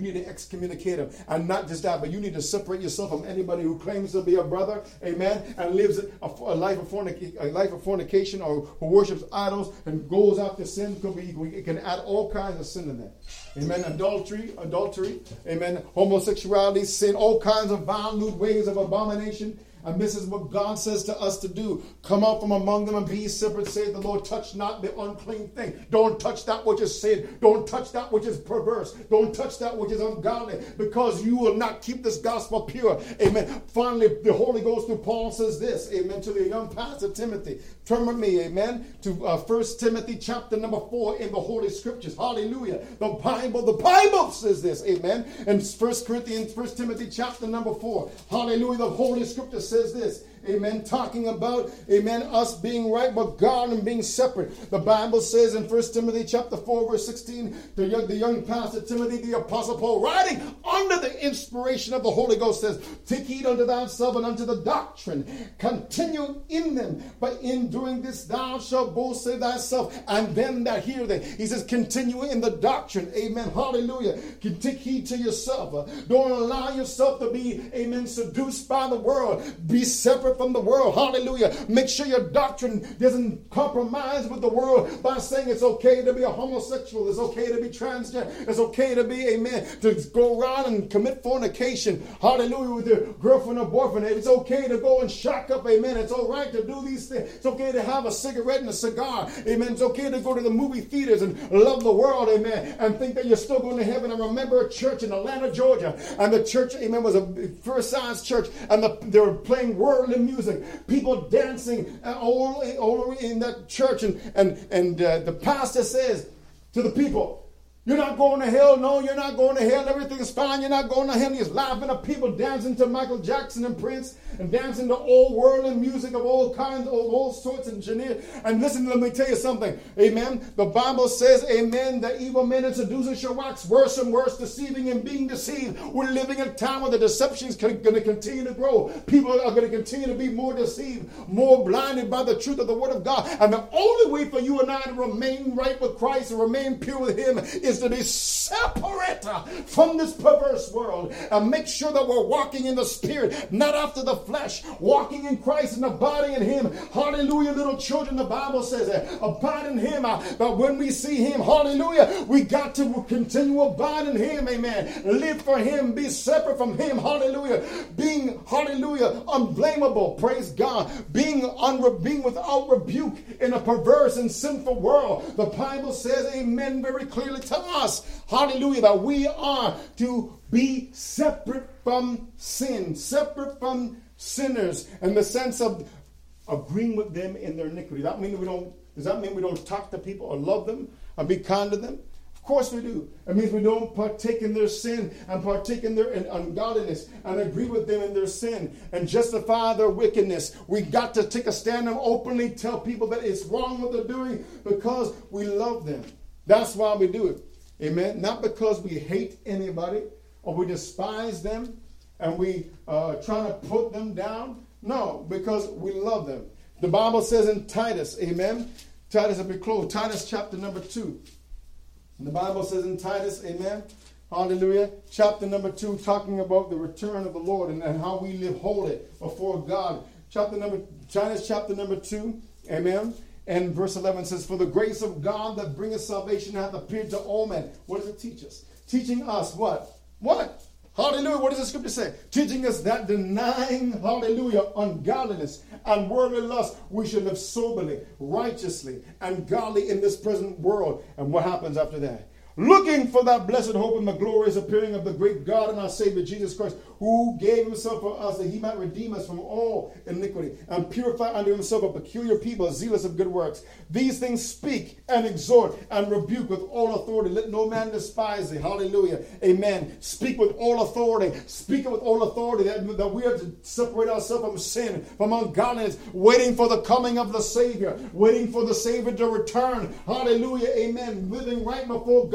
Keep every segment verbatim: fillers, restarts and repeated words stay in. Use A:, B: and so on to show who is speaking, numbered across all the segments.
A: need to excommunicate him. And not just that, but you need to separate yourself from anybody who claims to be a brother, amen, and lives a, a, life, of fornic- a life of fornication, or who worships idols and goes after sin. Could be, we can add all kinds of sin in there. Amen. Adultery, adultery, amen. Homosexuality, sin, all kinds of vile, lewd ways of abomination. And this is what God says to us to do. Come out from among them and be separate, saith the Lord. Touch not the unclean thing. Don't touch that which is sin. Don't touch that which is perverse. Don't touch that which is ungodly, because you will not keep this gospel pure. Amen. Finally, the Holy Ghost through Paul says this, amen, to the young pastor Timothy. Turn with me, amen, to uh, First Timothy chapter number four in the Holy Scriptures. Hallelujah. The Bible, the Bible says this, amen. And First Corinthians, First Timothy chapter number four. Hallelujah. The Holy Scripture says this. Amen. Talking about, amen, us being right with God and being separate. The Bible says in First Timothy chapter four, verse sixteen, the young, the young pastor Timothy, the apostle Paul, writing under the inspiration of the Holy Ghost, says, take heed unto thyself and unto the doctrine. Continue in them. But in doing this, thou shalt both save thyself and them that hear thee. He says, continue in the doctrine. Amen. Hallelujah. Take heed to yourself. Don't allow yourself to be, amen, seduced by the world. Be separate from the world. Hallelujah. Make sure your doctrine doesn't compromise with the world by saying it's okay to be a homosexual. It's okay to be transgender. It's okay to be, amen, to go around and commit fornication. Hallelujah. With your girlfriend or boyfriend. It's okay to go and shack up. Amen. It's all right to do these things. It's okay to have a cigarette and a cigar. Amen. It's okay to go to the movie theaters and love the world. Amen. And think that you're still going to heaven. I remember a church in Atlanta, Georgia. And the church, amen, was a first size church. And the, they were playing worldly music, people dancing all, all in that church, and and and uh, the pastor says to the people, you're not going to hell. No, you're not going to hell. Everything is fine. You're not going to hell. He's laughing at people dancing to Michael Jackson and Prince and dancing to old worldly music of all kinds, of all sorts and generic. And listen, let me tell you something. Amen. The Bible says, amen, that evil men and seducers shall wax worse and worse, deceiving and being deceived. We're living in a time where the deception is going to continue to grow. People are going to continue to be more deceived, more blinded by the truth of the Word of God. And the only way for you and I to remain right with Christ and remain pure with Him is to be separate from this perverse world and make sure that we're walking in the Spirit, not after the flesh, walking in Christ and abiding in Him. Hallelujah, little children, the Bible says that. Abide in Him, uh, but when we see Him, hallelujah, we got to continue to abide in Him, amen. Live for Him, be separate from Him, hallelujah. Being, hallelujah, unblameable, praise God. Being, unre- being without rebuke in a perverse and sinful world. The Bible says, amen, very clearly to us, hallelujah, that we are to be separate from sin, separate from sinners, in the sense of agreeing with them in their iniquity. That mean we don't, does that mean we don't talk to people or love them or be kind to them? Of course we do. It means we don't partake in their sin and partake in their ungodliness and agree with them in their sin and justify their wickedness. We got to take a stand and openly tell people that it's wrong what they're doing because we love them. That's why we do it. Amen. Not because we hate anybody or we despise them and we uh, trying to put them down. No, because we love them. The Bible says in Titus, amen. Titus, if we close, Titus chapter number two. And the Bible says in Titus, amen, hallelujah, chapter number two, talking about the return of the Lord and, and how we live holy before God. Chapter number, Titus chapter number two, amen. And verse eleven says, for the grace of God that bringeth salvation hath appeared to all men. What does it teach us? Teaching us what? What? Hallelujah. What does the scripture say? Teaching us that denying, hallelujah, ungodliness and worldly lust, we should live soberly, righteously, and godly in this present world. And what happens after that? Looking for that blessed hope and the glorious appearing of the great God and our Savior Jesus Christ, who gave himself for us that he might redeem us from all iniquity and purify unto himself a peculiar people, zealous of good works. These things speak and exhort and rebuke with all authority. Let no man despise thee. Hallelujah. Amen. Speak with all authority. Speak with all authority that, that we are to separate ourselves from sin, from ungodliness, waiting for the coming of the Savior, waiting for the Savior to return. Hallelujah. Amen. Living right before God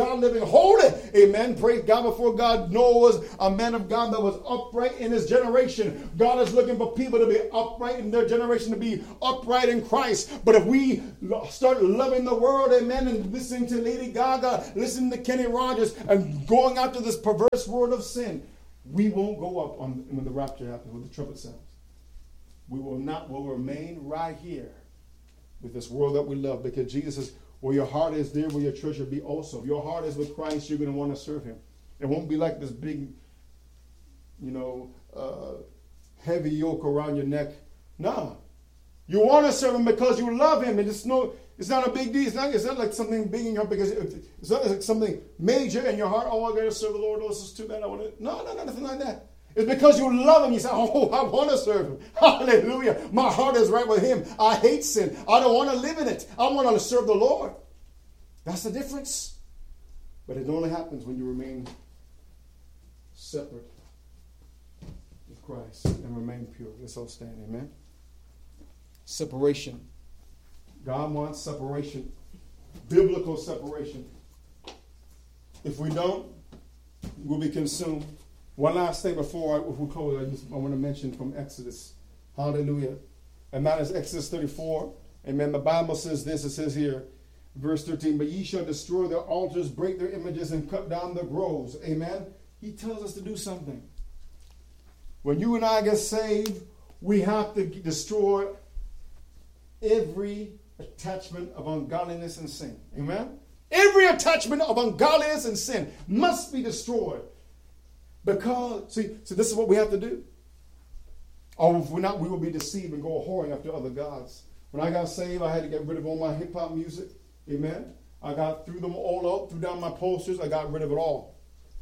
A: God, living holy. Amen. Praise God. Before God, Noah was a man of God that was upright in his generation. God is looking for people to be upright in their generation, to be upright in Christ. But if we start loving the world, amen, and listening to Lady Gaga, listening to Kenny Rogers, and going after this perverse world of sin, we won't go up on when the rapture happens, when the trumpet sounds. We will not, will remain right here with this world that we love, because Jesus says, where your heart is, there will your treasure be also. If your heart is with Christ, you're going to want to serve him. It won't be like this big, you know, uh, heavy yoke around your neck. No. You want to serve him because you love him, and it's no, it's not a big deal. It's not, it's not like something big in your heart, because it's not like something major in your heart. Oh, I got to serve the Lord. Oh, this is too bad. I want to. No, no, no, nothing like that. It's because you love him. You say, oh, I want to serve him. Hallelujah. My heart is right with him. I hate sin. I don't want to live in it. I want to serve the Lord. That's the difference. But it only happens when you remain separate with Christ and remain pure. Let's all stand. Amen. Separation. God wants separation. Biblical separation. If we don't, we'll be consumed. One last thing before I, if we close, I, just, I want to mention from Exodus. Hallelujah. And that is Exodus thirty-four. Amen. The Bible says this. It says here, verse thirteen, but ye shall destroy their altars, break their images, and cut down their groves. Amen. He tells us to do something. When you and I get saved, we have to destroy every attachment of ungodliness and sin. Amen. Every attachment of ungodliness and sin must be destroyed. Because, see, so this is what we have to do. Or if we're not, we will be deceived and go whoring after other gods. When I got saved, I had to get rid of all my hip-hop music. Amen. I got threw them all out, threw down my posters. I got rid of it all.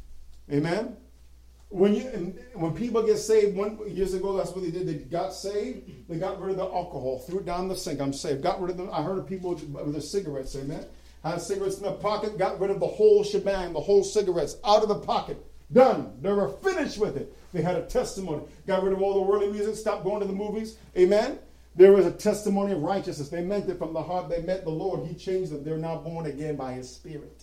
A: Amen. When you and when people get saved, one years ago, that's what they did. They got saved. They got rid of the alcohol, threw it down the sink. I'm saved. Got rid of them. I heard of people with their cigarettes. Amen. Had cigarettes in their pocket. Got rid of the whole shebang, the whole cigarettes out of the pocket. Done. They were finished with it. They had a testimony. Got rid of all the worldly music. Stopped going to the movies. Amen. There was a testimony of righteousness. They meant it from the heart. They met the Lord. He changed them. They're now born again by his Spirit.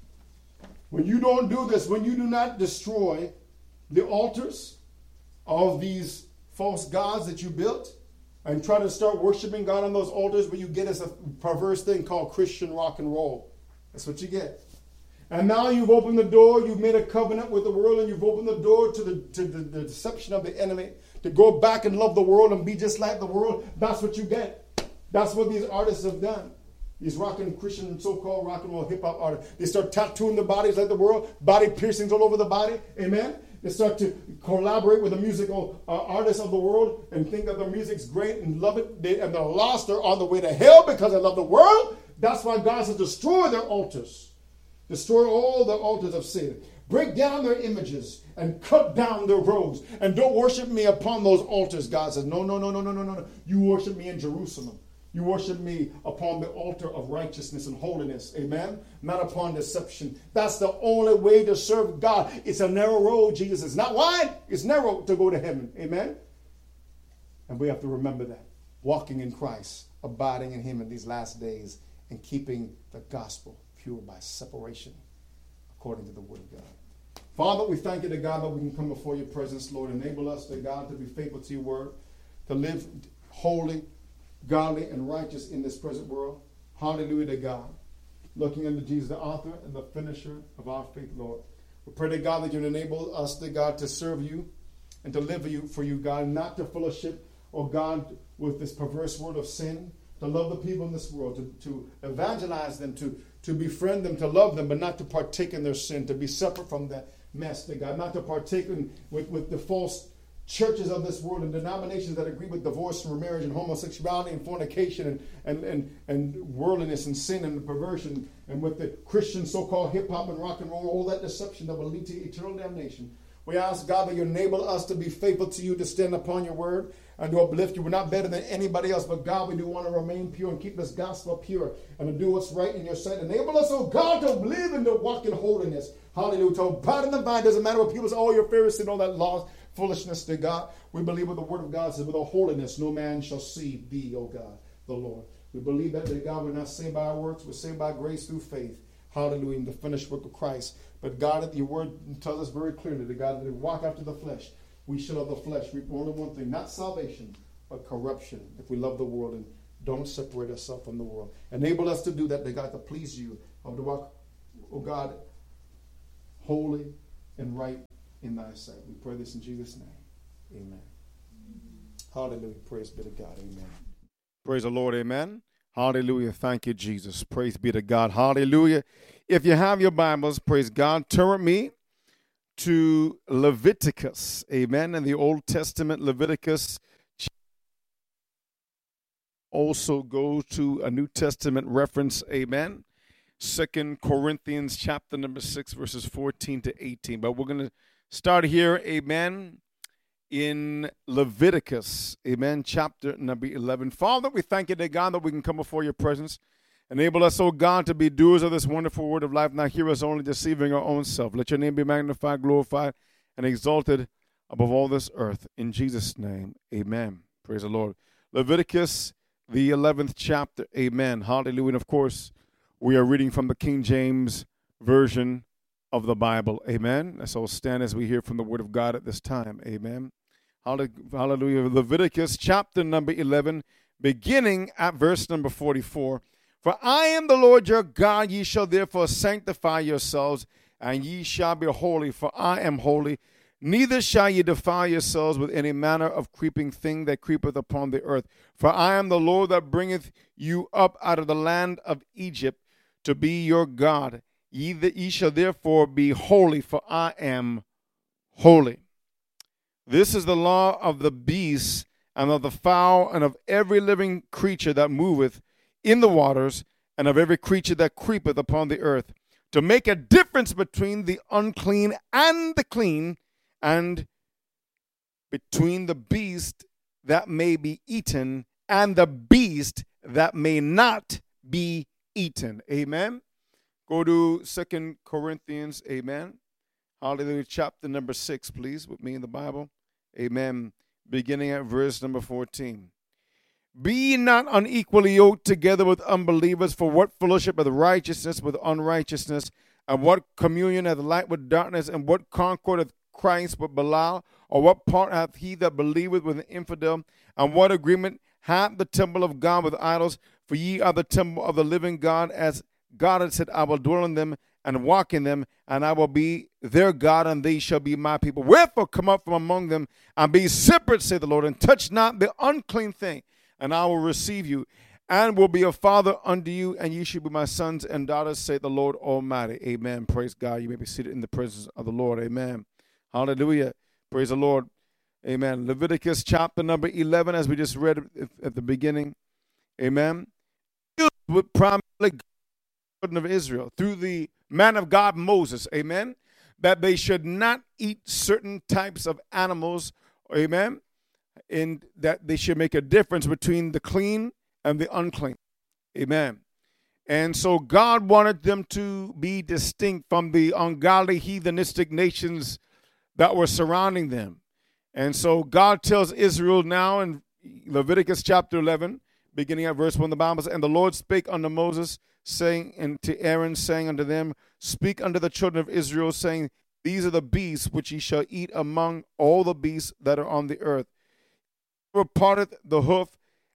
A: When you don't do this, when you do not destroy the altars of these false gods that you built and try to start worshiping God on those altars, what you get is a perverse thing called Christian rock and roll. That's what you get. And now you've opened the door, you've made a covenant with the world, and you've opened the door to the to the, the deception of the enemy to go back and love the world and be just like the world. That's what you get. That's what these artists have done. These rock and Christian, so-called rock and roll hip-hop artists. They start tattooing their bodies like the world, body piercings all over the body. Amen? They start to collaborate with the musical uh, artists of the world and think that their music's great and love it. They, and they're lost. They're on the way to hell because they love the world. That's why God says destroy their altars. Destroy all the altars of sin. Break down their images and cut down their groves. And don't worship me upon those altars. God says, no, no, no, no, no, no, no. You worship me in Jerusalem. You worship me upon the altar of righteousness and holiness. Amen? Not upon deception. That's the only way to serve God. It's a narrow road, Jesus says. Not wide. It's narrow to go to heaven. Amen? And we have to remember that. Walking in Christ, abiding in him in these last days, and keeping the gospel pure by separation according to the word of God. Father, we thank you to God that we can come before your presence, Lord. Enable us to God to be faithful to your word, to live holy, godly, and righteous in this present world. Hallelujah to God. Looking unto Jesus, the author and the finisher of our faith, Lord. We pray to God that you enable us, to God, to serve you and to live for you, for you, God, not to fellowship, oh God, with this perverse world of sin, to love the people in this world, to, to evangelize them, to, to befriend them, to love them, but not to partake in their sin, to be separate from that mess, to God, not to partake in, with, with the false churches of this world and denominations that agree with divorce and remarriage and homosexuality and fornication and, and, and, and worldliness and sin and perversion, and with the Christian so-called hip-hop and rock and roll, all that deception that will lead to eternal damnation. We ask, God, that you enable us to be faithful to you, to stand upon your word, and to uplift you. We're not better than anybody else, but God, we do want to remain pure and keep this gospel pure and to do what's right in your sight. Enable us, oh God, to live and to walk in holiness. Hallelujah. To abide in the vine. Doesn't matter what people say, oh, you're Pharisee and all that law, foolishness to God. We believe what the word of God says, with all holiness no man shall see thee, O God, the Lord. We believe that, that God, we're not saved by our works, we're saved by grace through faith. hallelujah, in the finished work of Christ. But God, your word tells us very clearly that God, that we walk after the flesh, we shall of the flesh reap only one thing, not salvation, but corruption, if we love the world and don't separate ourselves from the world. Enable us to do that, that God, to please you, of to walk, oh God, holy and right in thy sight. We pray this in Jesus' name. Amen. Hallelujah. Praise be to God. Amen. Praise the Lord. Amen. Hallelujah. Thank you, Jesus. Praise be to God. Hallelujah. If you have your Bibles, praise God, turn with me to Leviticus. Amen. In the Old Testament, Leviticus also go to a New Testament reference. Amen. Second Corinthians chapter number six, verses fourteen to eighteen. But we're going to start here, amen, in Leviticus, amen, chapter number eleven. Father, we thank you, dear God, that we can come before your presence. Enable us, oh God, to be doers of this wonderful word of life, not hearers only, deceiving our own self. Let your name be magnified, glorified, and exalted above all this earth. In Jesus' name, amen. Praise the Lord. Leviticus, the eleventh chapter, amen. Hallelujah. And of course, we are reading from the King James Version of the Bible. Amen. So stand as we hear from the Word of God at this time. Amen. Hallelujah. Leviticus chapter number eleven, beginning at verse number forty-four. For I am the Lord your God, ye shall therefore sanctify yourselves, and ye shall be holy, for I am holy. Neither shall ye defile yourselves with any manner of creeping thing that creepeth upon the earth. For I am the Lord that bringeth you up out of the land of Egypt, to be your God. Ye, that ye shall therefore be holy, for I am holy. This is the law of the beasts, and of the fowl, and of every living creature that moveth in the waters, and of every creature that creepeth upon the earth, to make a difference between the unclean and the clean, and between the beast that may be eaten and the beast that may not be eaten. Amen. Go to Second Corinthians, amen. Hallelujah, chapter number six, please, with me in the Bible. Amen. Beginning at verse number fourteen. Be ye not unequally yoked together with unbelievers, for what fellowship hath righteousness with unrighteousness, and what communion hath light with darkness, and what concord hath Christ with Belial, or what part hath he that believeth with an infidel, and what agreement hath the temple of God with idols? For ye are the temple of the living God, as God had said, I will dwell in them and walk in them, and I will be their God, and they shall be my people. Wherefore come up from among them, and be separate, saith the Lord, and touch not the unclean thing, and I will receive you, and will be a father unto you, and ye shall be my sons and daughters, saith the Lord Almighty. Amen. Praise God. You may be seated in the presence of the Lord. Amen. Hallelujah. Praise the Lord. Amen. Leviticus chapter number eleven, as we just read at the beginning. Amen. With primarily the children of Israel through the man of God Moses. Amen. That they should not eat certain types of animals. Amen. And that they should make a difference between the clean and the unclean. Amen. And so God wanted them to be distinct from the ungodly heathenistic nations that were surrounding them. And so God tells Israel now in Leviticus chapter eleven, beginning at verse one, the Bible says, and the Lord spake unto Moses, saying, and to Aaron, saying unto them, speak unto the children of Israel, saying, these are the beasts which ye shall eat among all the beasts that are on the earth. Whoever parteth the hoof,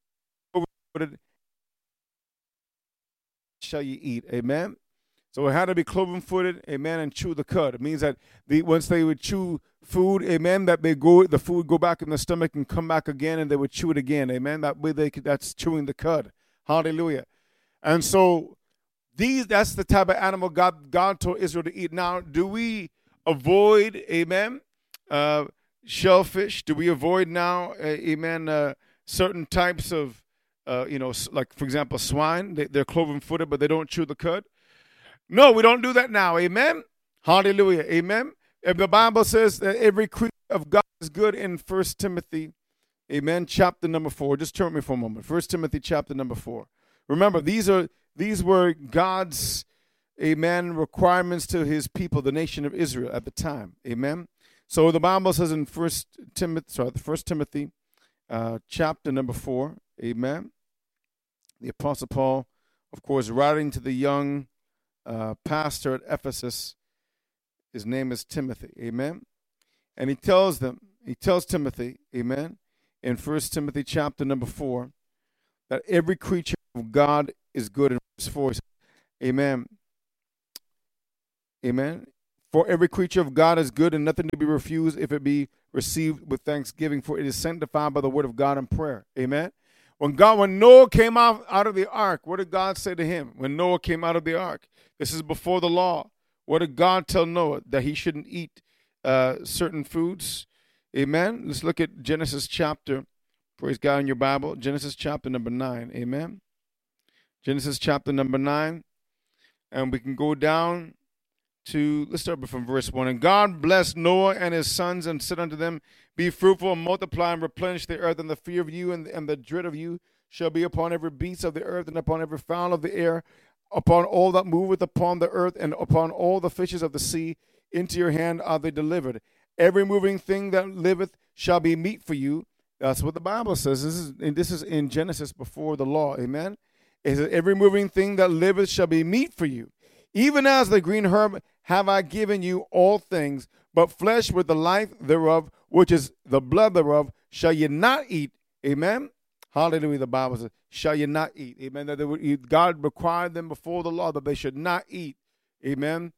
A: shall ye eat. Amen. So it had to be cloven-footed, amen, and chew the cud. It means that the, once they would chew food, amen, that they go, the food would go back in the stomach and come back again, and they would chew it again, amen. That way they could, that's chewing the cud. Hallelujah. And so these, that's the type of animal God, God told Israel to eat. Now, do we avoid, amen, uh, shellfish? Do we avoid now, uh, amen, uh, certain types of, uh, you know, like, for example, swine? They, they're cloven-footed, but they don't chew the cud. No, we don't do that now. Amen. Hallelujah. Amen. If the Bible says that every creature of God is good in First Timothy, amen, chapter number four. Just turn with me for a moment. First Timothy chapter number four. Remember, these are these were God's, amen, requirements to his people, the nation of Israel at the time. Amen. So the Bible says in First Timothy, sorry, First Timothy, uh, chapter number four. Amen. The Apostle Paul, of course, writing to the young uh, pastor at Ephesus. His name is Timothy. Amen. And he tells them, he tells Timothy, amen, in First Timothy chapter number four, that every creature of God is good. In verse four, amen. Amen. For every creature of God is good and nothing to be refused if it be received with thanksgiving, for it is sanctified by the word of God and prayer. Amen. When God, when Noah came out, out of the ark, what did God say to him? When Noah came out of the ark, this is before the law. What did God tell Noah? That he shouldn't eat uh, certain foods. Amen. Let's look at Genesis chapter, praise God in your Bible, Genesis chapter number nine. Amen. Genesis chapter number nine. And we can go down to, let's start from verse one. And God blessed Noah and his sons and said unto them, be fruitful and multiply and replenish the earth, and the fear of you and, and the dread of you shall be upon every beast of the earth and upon every fowl of the air, upon all that moveth upon the earth, and upon all the fishes of the sea. Into your hand are they delivered. Every moving thing that liveth shall be meat for you. That's what the Bible says. This is, and this is in Genesis before the law. Amen. It says, every moving thing that liveth shall be meat for you. Even as the green herb have I given you all things, but flesh with the life thereof, which is the blood thereof, shall ye not eat. Amen. Hallelujah. The Bible says, shall you not eat. Amen. That they would eat. God required them before the law that they should not eat. Amen.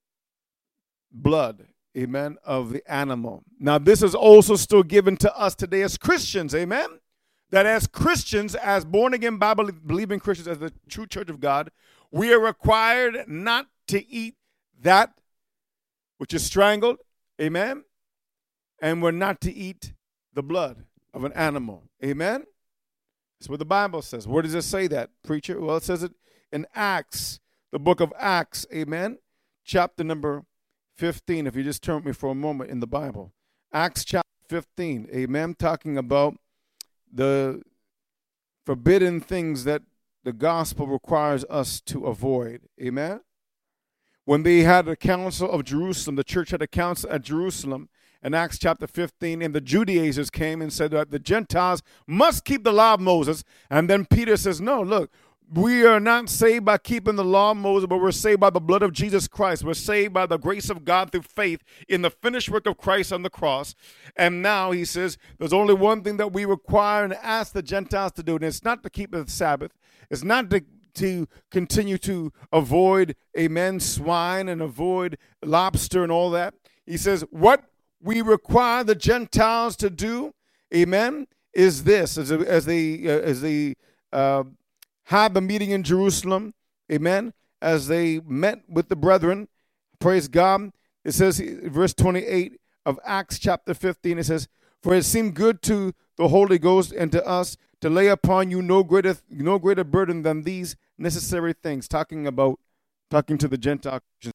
A: Blood. Amen. Of the animal. Now, this is also still given to us today as Christians. Amen. That as Christians, as born again Bible believing Christians, as the true church of God, we are required not to eat that which is strangled. Amen. And we're not to eat the blood of an animal. Amen. That's what the Bible says. Where does it say that, preacher? Well, it says it in Acts, the book of Acts. Amen. Chapter number fifteen. If you just turn with me for a moment in the Bible. Acts chapter fifteen. Amen. Talking about the forbidden things that the gospel requires us to avoid. Amen. When they had a council of Jerusalem, the church had a council at Jerusalem in Acts chapter fifteen, and the Judaizers came and said that the Gentiles must keep the law of Moses. And then Peter says, no, look, we are not saved by keeping the law of Moses, but we're saved by the blood of Jesus Christ. We're saved by the grace of God through faith in the finished work of Christ on the cross. And now he says there's only one thing that we require and ask the Gentiles to do, and it's not to keep the Sabbath. It's not to, to continue to avoid, amen, swine and avoid lobster and all that. He says what we require the Gentiles to do, amen, is this, as, as they, uh, as they uh, had the meeting in Jerusalem, amen, as they met with the brethren, praise God. It says, verse twenty-eight of Acts chapter fifteen, it says, for it seemed good to the Holy Ghost and to us to lay upon you no greater, no greater burden than these necessary things, talking about, talking to the Gentile Christians.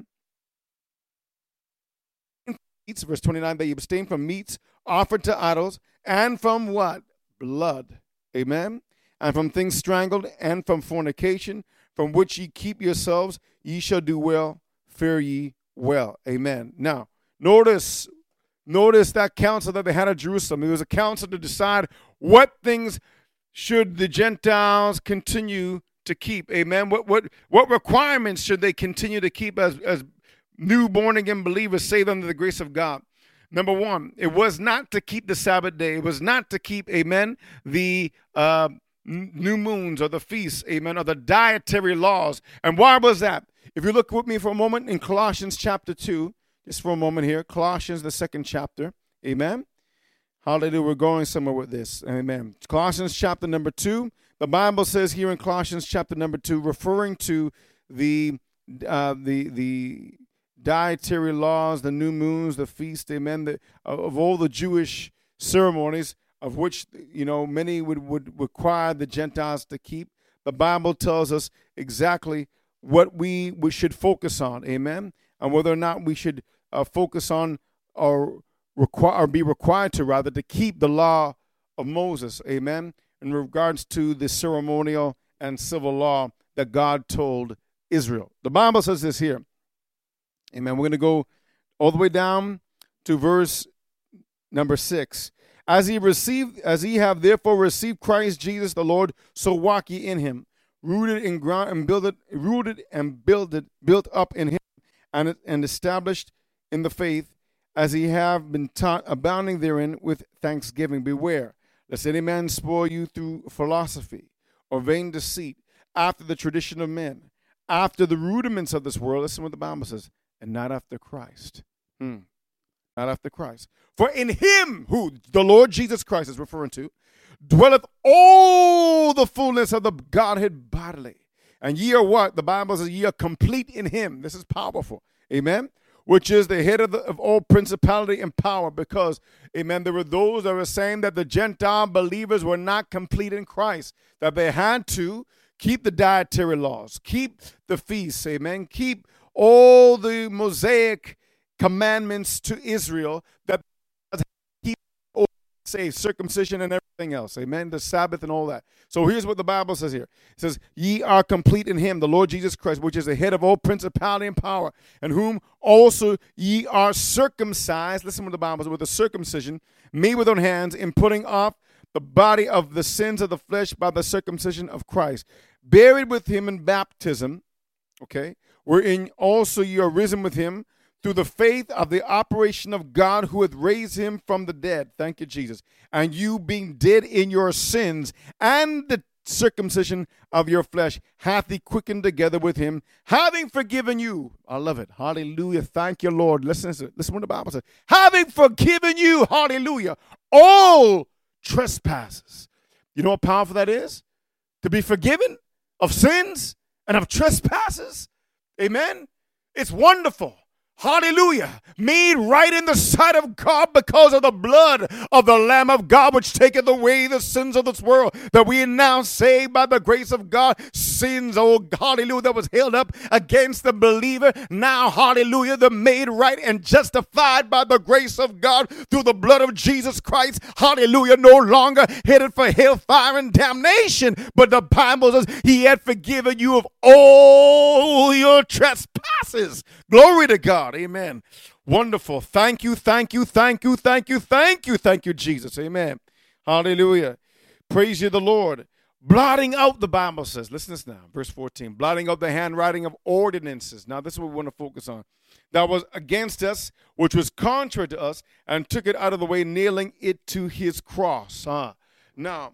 A: Verse twenty-nine, that you abstain from meats offered to idols, and from what? Blood. Amen. And from things strangled, and from fornication, from which ye keep yourselves, ye shall do well, fare ye well. Amen. Now, notice, notice that council that they had at Jerusalem. It was a council to decide what things should the Gentiles continue to keep. Amen. What what what requirements should they continue to keep as as new born again believers saved under the grace of God? Number one, it was not to keep the Sabbath day. It was not to keep, amen, the uh, new moons or the feasts, amen, or the dietary laws. And why was that? If you look with me for a moment in Colossians chapter two, just for a moment here, Colossians, the second chapter, amen. Hallelujah, we're going somewhere with this, amen. Colossians chapter number two, the Bible says here in Colossians chapter number two, referring to the uh, the the dietary laws, the new moons, the feast, amen, the, of all the Jewish ceremonies, of which, you know, many would, would require the Gentiles to keep. The Bible tells us exactly what we, we should focus on, amen, and whether or not we should uh, focus on or, require, or be required to, rather, to keep the law of Moses, amen, in regards to the ceremonial and civil law that God told Israel. The Bible says this here. Amen. We're going to go all the way down to verse number six. As ye received, as ye have therefore received Christ Jesus the Lord, so walk ye in him, rooted and ground and builded, rooted and builded, built up in him, and and established in the faith, as ye have been taught, abounding therein with thanksgiving. Beware, lest any man spoil you through philosophy or vain deceit, after the tradition of men, after the rudiments of this world. Listen what the Bible says, and not after Christ. Hmm. Not after Christ. For in him, who the Lord Jesus Christ is referring to, dwelleth all the fullness of the Godhead bodily. And ye are what? The Bible says ye are complete in him. This is powerful. Amen. Which is the head of, the, of all principality and power. Because, amen, there were those that were saying that the Gentile believers were not complete in Christ. That they had to keep the dietary laws, keep the feasts, amen, keep all the Mosaic commandments to Israel, that keep, say, circumcision and everything else, amen, the Sabbath and all that. So here's what the Bible says here. It says, ye are complete in him, the Lord Jesus Christ, which is the head of all principality and power, and whom also ye are circumcised. Listen what the Bible says, with the circumcision made with own hands, in putting off the body of the sins of the flesh by the circumcision of Christ, buried with him in baptism, okay, wherein also ye are risen with him through the faith of the operation of God, who hath raised him from the dead. Thank you, Jesus. And you being dead in your sins and the circumcision of your flesh, hath he quickened together with him, having forgiven you. I love it. Hallelujah. Thank you, Lord. Listen, listen, listen what the Bible says. Having forgiven you, hallelujah, all trespasses. You know how powerful that is? To be forgiven of sins and of trespasses. Amen. It's wonderful. Hallelujah. Made right in the sight of God because of the blood of the Lamb of God, which taketh away the sins of this world, that we are now saved by the grace of God. Sins, oh hallelujah, that was held up against the believer. Now, hallelujah, they're made right and justified by the grace of God through the blood of Jesus Christ. Hallelujah. No longer headed for hellfire and damnation, but the Bible says he had forgiven you of all your trespasses. Glory to God. Amen. Wonderful. Thank you, thank you, thank you, thank you, thank you, thank you, Jesus. Amen. Hallelujah. Praise you, the Lord. Blotting out, the Bible says, listen to this now, verse fourteen, blotting out the handwriting of ordinances. Now, this is what we want to focus on. That was against us, which was contrary to us, and took it out of the way, nailing it to his cross. Huh? Now,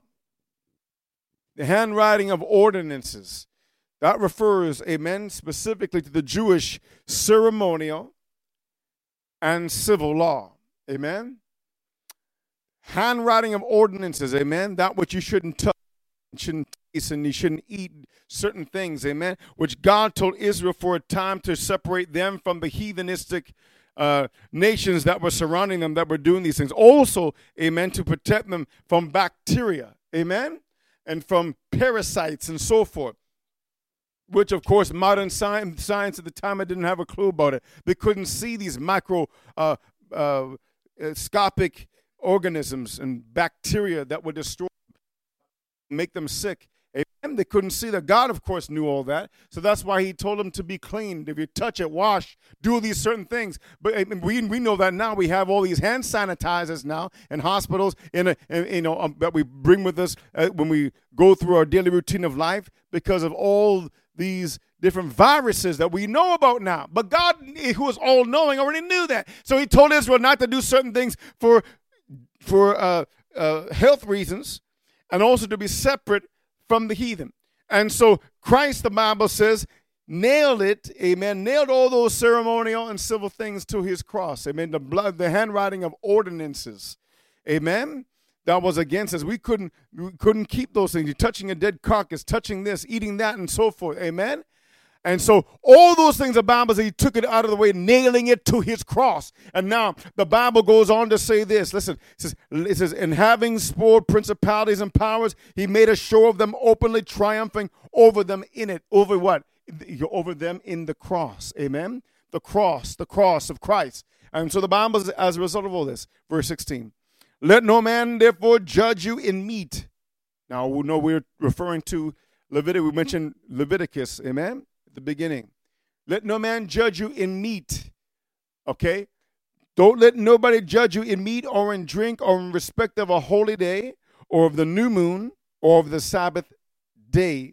A: the handwriting of ordinances. That refers, amen, specifically to the Jewish ceremonial and civil law. Amen. Handwriting of ordinances, amen, that which you shouldn't touch, shouldn't taste, and you shouldn't eat certain things, amen, which God told Israel for a time to separate them from the heathenistic uh, nations that were surrounding them that were doing these things. Also, amen, to protect them from bacteria, amen, and from parasites and so forth. Which, of course, modern science, science at the time, I didn't have a clue about it. They couldn't see these microscopic uh, uh, organisms and bacteria that would destroy, make them sick. Amen. They couldn't see that. God, of course, knew all that. So that's why he told them to be clean. If you touch it, wash, do these certain things. But I mean, we we know that now. We have all these hand sanitizers now in hospitals, in, a, in you know, um, that we bring with us uh, when we go through our daily routine of life because of all these different viruses that we know about now. But God, who is all-knowing, already knew that. So he told Israel not to do certain things for, for uh, uh, health reasons, and also to be separate from the heathen. And so Christ, the Bible says, nailed it, amen, nailed all those ceremonial and civil things to his cross. Amen. The blood, the handwriting of ordinances. Amen. That was against us. We couldn't, we couldn't keep those things. You're touching a dead carcass, touching this, eating that, and so forth. Amen. And so all those things, the Bible says he took it out of the way, nailing it to his cross. And now the Bible goes on to say this. Listen, it says, it says, and having spoiled principalities and powers, he made a show of them, openly triumphing over them in it. Over what? Over them in the cross. Amen. The cross, the cross of Christ. And so the Bible says, as a result of all this, verse sixteen, let no man therefore judge you in meat. Now we know we're referring to Leviticus. We mentioned Leviticus. Amen. The beginning. Let no man judge you in meat. Okay? Don't let nobody judge you in meat or in drink or in respect of a holy day or of the new moon or of the Sabbath days.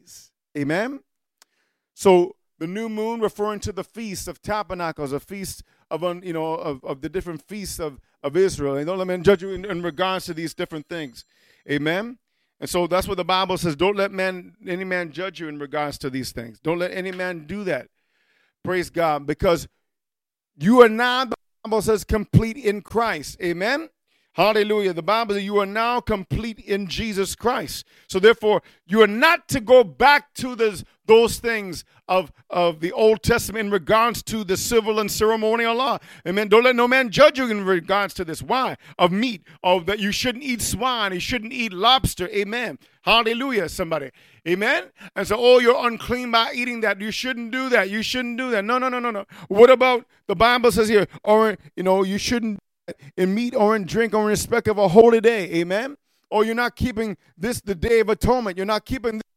A: Amen? So the new moon referring to the Feast of Tabernacles, a feast of, you know, of, of the different feasts of, of Israel. And don't let men judge you in, in regards to these different things. Amen? And so that's what the Bible says. Don't let man, any man judge you in regards to these things. Don't let any man do that. Praise God. Because you are now, the Bible says, complete in Christ. Amen? Hallelujah. The Bible says you are now complete in Jesus Christ. So therefore, you are not to go back to this, those things of, of the Old Testament in regards to the civil and ceremonial law. Amen. Don't let no man judge you in regards to this. Why? Of meat. Of that you shouldn't eat swine. You shouldn't eat lobster. Amen. Hallelujah, somebody. Amen. And so, oh, you're unclean by eating that. You shouldn't do that. You shouldn't do that. No, no, no, no, no. What about the Bible says here, or, you know, you shouldn't in meat or in drink or in respect of a holy day. Amen. Or you're not keeping this the Day of Atonement. You're not keeping this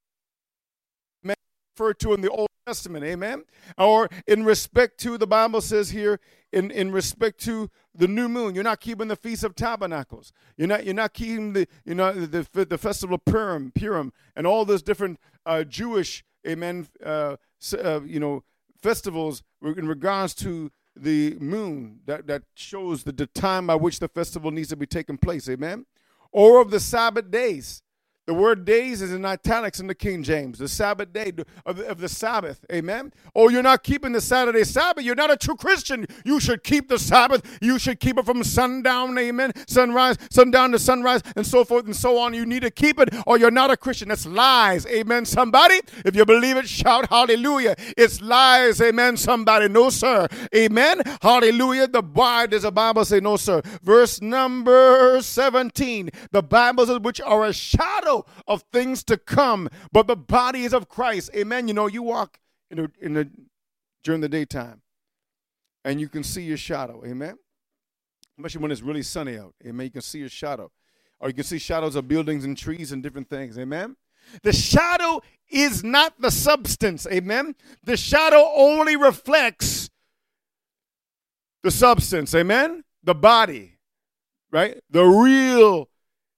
A: referred to in the Old Testament. Amen. Or in respect to, the Bible says here, in, in respect to the new moon, you're not keeping the Feast of Tabernacles. You're not you're not keeping the you know the the, the festival of Purim, Purim, and all those different uh, Jewish amen uh, uh, you know festivals in regards to the moon that, that shows the, the time by which the festival needs to be taking place, amen? Or of the Sabbath days. The word days is in italics in the King James, the Sabbath day of, of the Sabbath, amen? Oh, you're not keeping the Saturday Sabbath. You're not a true Christian. You should keep the Sabbath. You should keep it from sundown, amen, sunrise, sundown to sunrise, and so forth and so on. You need to keep it, or you're not a Christian. That's lies, amen, somebody? If you believe it, shout hallelujah. It's lies, amen, somebody. No, sir, amen, hallelujah. The why does the Bible say no, sir? Verse number seventeen, the Bible says, which are a shadow of things to come, but the body is of Christ. Amen. You know, you walk in the, in the during the daytime, and you can see your shadow. Amen. Especially when it's really sunny out. Amen. You can see your shadow, or you can see shadows of buildings and trees and different things. Amen. The shadow is not the substance. Amen. The shadow only reflects the substance. Amen. The body, right? The real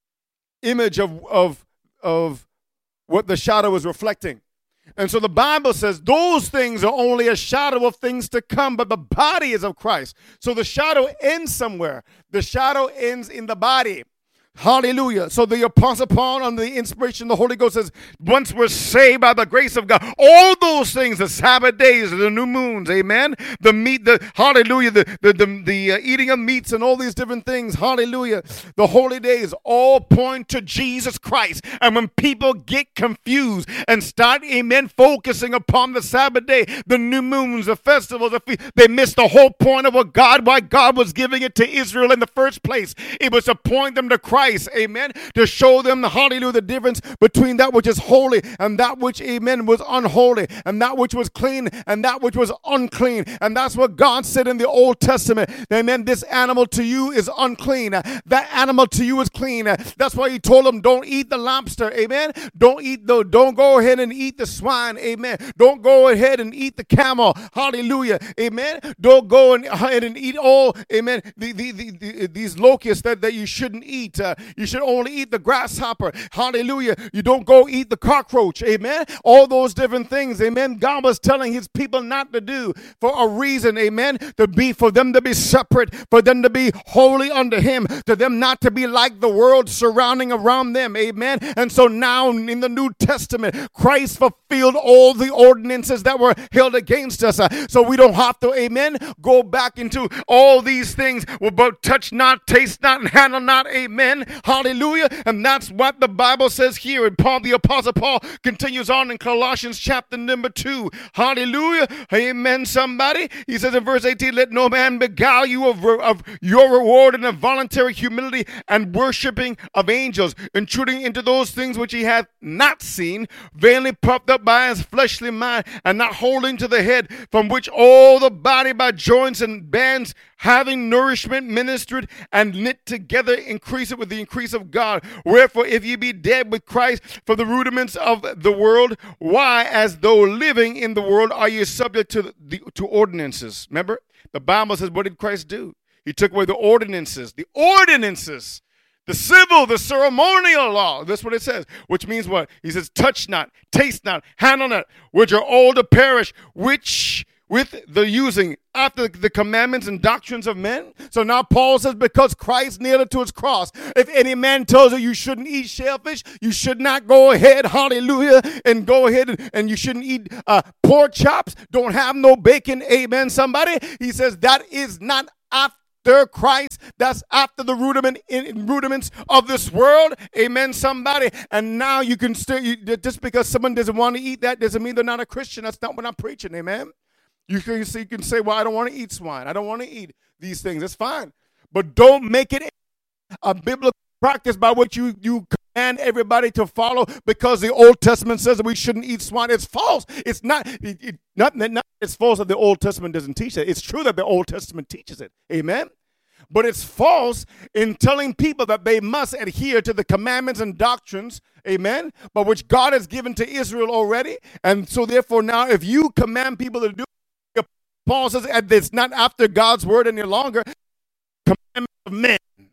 A: image of of of what the shadow is reflecting. And so the Bible says those things are only a shadow of things to come, but the body is of Christ. So the shadow ends somewhere. The shadow ends in the body. Hallelujah. So the Apostle Paul, under the inspiration of the Holy Ghost, says, once we're saved by the grace of God, all those things, the Sabbath days, the new moons, amen, the meat, the hallelujah, the the the, the uh, eating of meats and all these different things, hallelujah, the holy days, all point to Jesus Christ. And when people get confused and start, amen, focusing upon the Sabbath day, the new moons, the festivals, the fe- they miss the whole point of what God, why God was giving it to Israel in the first place. It was to point them to Christ. Amen, to show them the hallelujah, the difference between that which is holy and that which, amen, was unholy, and that which was clean and that which was unclean. And that's what God said in the Old Testament. Amen. This animal to you is unclean. That animal to you is clean. That's why he told them, don't eat the lobster. Amen. Don't eat the, don't go ahead and eat the swine. Amen. Don't go ahead and eat the camel. Hallelujah. Amen. Don't go and, and eat all, amen, the, the, the, the, these locusts that, that you shouldn't eat. Uh, you should only eat the grasshopper. Hallelujah. You don't go eat the cockroach. Amen. All those different things. Amen. God was telling his people not to do for a reason. Amen. To be, for them to be separate, for them to be holy unto him, to them not to be like the world surrounding around them. Amen. And so now in the New Testament, Christ fulfilled all the ordinances that were held against us. Uh, so we don't have to, amen, go back into all these things, but touch not, taste not, and handle not. Amen. Hallelujah. And that's what the Bible says here. And Paul, the Apostle Paul, continues on in Colossians chapter number two. Hallelujah. Amen, somebody. He says in verse eighteen, let no man beguile you of, of your reward in a voluntary humility and worshiping of angels, intruding into those things which he hath not seen, vainly puffed up by his fleshly mind, and not holding to the head, from which all the body by joints and bands, having nourishment ministered and knit together, increase it with the increase of God. Wherefore, if ye be dead with Christ for the rudiments of the world, why, as though living in the world, are ye subject to the to ordinances? Remember, the Bible says, what did Christ do? He took away the ordinances, the ordinances The civil, the ceremonial law. That's what it says. Which means what? He says, touch not, taste not, handle not, which are all to perish, which with the using after the commandments and doctrines of men. So now Paul says, because Christ nailed it to his cross, if any man tells you you shouldn't eat shellfish, you should not go ahead, hallelujah, and go ahead and, and you shouldn't eat uh, pork chops, don't have no bacon, amen, somebody. He says that is not after Christ, that's after the rudiment in, rudiments of this world, amen, somebody. And now you can still, you, just because someone doesn't want to eat that doesn't mean they're not a Christian. That's not what I'm preaching, amen. You can, you can say, well, I don't want to eat swine. I don't want to eat these things. That's fine. But don't make it a biblical practice by which you, you command everybody to follow because the Old Testament says that we shouldn't eat swine. It's false. It's not, it, it, not, not it's false that the Old Testament doesn't teach that. It's true that the Old Testament teaches it. Amen? But it's false in telling people that they must adhere to the commandments and doctrines, amen, but which God has given to Israel already. And so therefore now if you command people to do Paul says it's not after God's word any longer, commandment of men.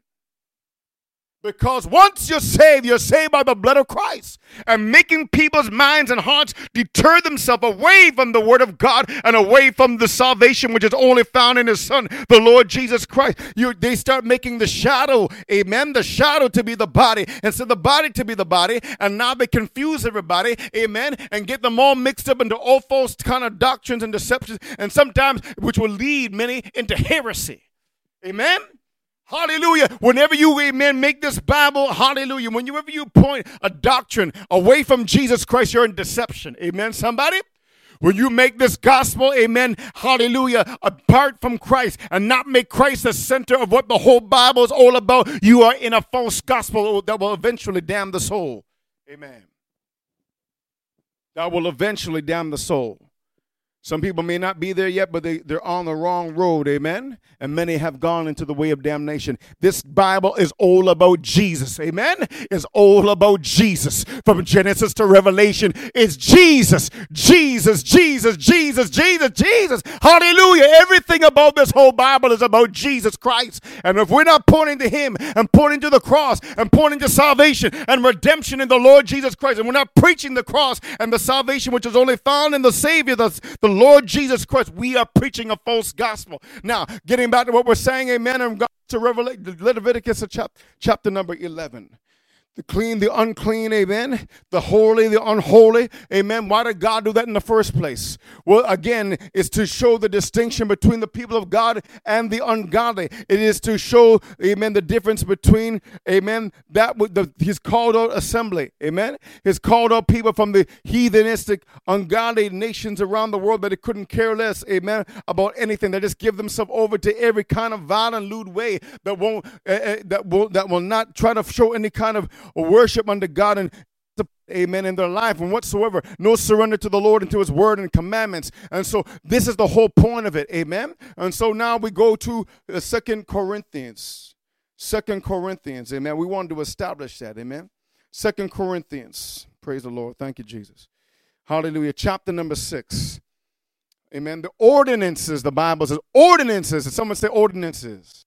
A: Because once you're saved, you're saved by the blood of Christ. And making people's minds and hearts deter themselves away from the word of God and away from the salvation which is only found in his son, the Lord Jesus Christ. You, they start making the shadow, amen, the shadow to be the body, instead of the body to be the body. And now they confuse everybody, amen, and get them all mixed up into all false kind of doctrines and deceptions, and sometimes which will lead many into heresy. Amen. Hallelujah. Whenever you, amen, make this Bible, hallelujah, whenever you point a doctrine away from Jesus Christ, you're in deception. Amen, somebody? When you make this gospel, amen, hallelujah, apart from Christ and not make Christ the center of what the whole Bible is all about, you are in a false gospel that will eventually damn the soul. Amen. That will eventually damn the soul. Some people may not be there yet, but they, they're on the wrong road, amen? And many have gone into the way of damnation. This Bible is all about Jesus, amen? It's all about Jesus. From Genesis to Revelation, it's Jesus, Jesus, Jesus, Jesus, Jesus, Jesus. Hallelujah. Everything about this whole Bible is about Jesus Christ. And if we're not pointing to him and pointing to the cross and pointing to salvation and redemption in the Lord Jesus Christ, and we're not preaching the cross and the salvation which is only found in the Savior, the, the Lord Jesus Christ, we are preaching a false gospel. Now, getting back to what we're saying, amen, and God to Revelation, Leviticus chapter, chapter number eleven. The clean, the unclean, amen. The holy, the unholy, amen. Why did God do that in the first place? Well, again, it's to show the distinction between the people of God and the ungodly. It is to show, amen, the difference between, amen, that the his called out assembly, amen. His called out people from the heathenistic, ungodly nations around the world that it couldn't care less, amen, about anything. They just give themselves over to every kind of violent, lewd way that won't, uh, uh, that will, that will not try to show any kind of worship unto God and amen in their life and whatsoever. No surrender to the Lord and to his word and commandments. And so this is the whole point of it. Amen. And so now we go to the Second Corinthians. Second Corinthians. Amen. We wanted to establish that. Amen. Second Corinthians. Praise the Lord. Thank you, Jesus. Hallelujah. Chapter number six. Amen. The ordinances, the Bible says ordinances. And someone say ordinances.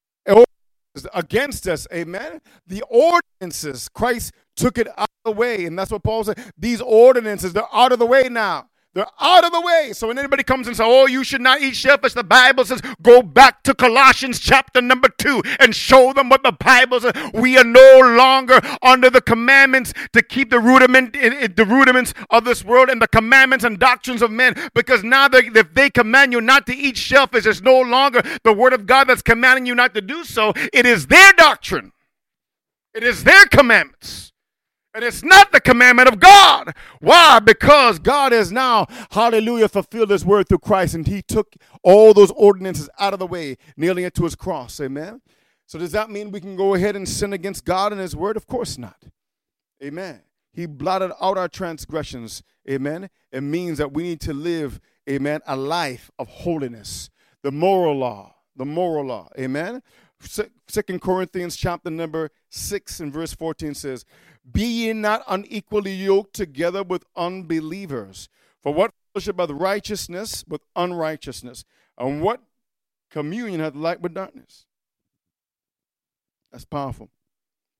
A: Against us, amen. The ordinances, Christ took it out of the way, and that's what Paul said. These ordinances, they're out of the way now. They're out of the way. So when anybody comes and says, oh, you should not eat shellfish, the Bible says, go back to Colossians chapter number two and show them what the Bible says. We are no longer under the commandments to keep the rudiment, the rudiments of this world and the commandments and doctrines of men. Because now they, if they command you not to eat shellfish, it's no longer the word of God that's commanding you not to do so. It is their doctrine. It is their commandments. And it's not the commandment of God. Why? Because God has now, hallelujah, fulfilled his word through Christ. And he took all those ordinances out of the way, nailing it to his cross. Amen. So does that mean we can go ahead and sin against God and his word? Of course not. Amen. He blotted out our transgressions. Amen. It means that we need to live, amen, a life of holiness. The moral law. The moral law. Amen. Second Corinthians chapter number six and verse fourteen says, be ye not unequally yoked together with unbelievers. For what fellowship hath righteousness with unrighteousness? And what communion hath light with darkness? That's powerful.